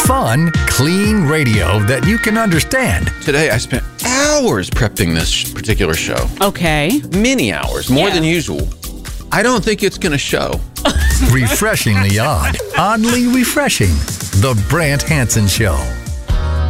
Fun, clean radio that you can understand. Today, I spent hours prepping this particular show. Okay. Many hours, more than usual. I don't think it's going to show. Refreshingly odd, oddly refreshing. The Brant Hansen Show.